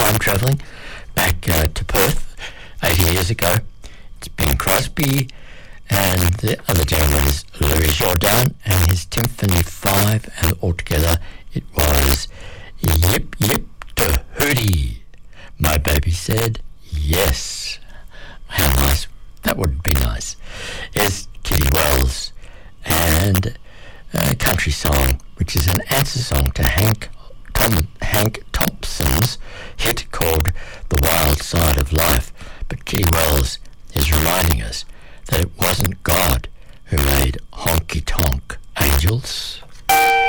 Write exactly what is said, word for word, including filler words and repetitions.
time travelling back uh, to Perth eighty years ago. It's Bing Crosby, and the other gentleman is Louis Jordan and his Symphony five, and altogether it was Yip Yip to Hootie. My baby said yes. How nice. That would be nice. Is Kitty Wells and a country song, which is an answer song to Hank Tom, Hank Thompson's hit called The Wild Side of Life. But Kitty Wells is reminding us that it wasn't God who made honky-tonk angels.